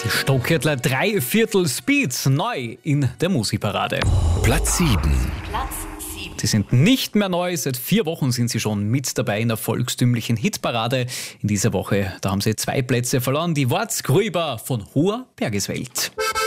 Stockertler 3/4 Speed neu in der Musikparade. Platz 7. Sie sind nicht mehr neu, seit 4 Wochen sind sie schon mit dabei in der volkstümlichen Hitparade. In dieser Woche, da haben sie 2 Plätze verloren, die Wortsgrüber von Hoher Bergeswelt.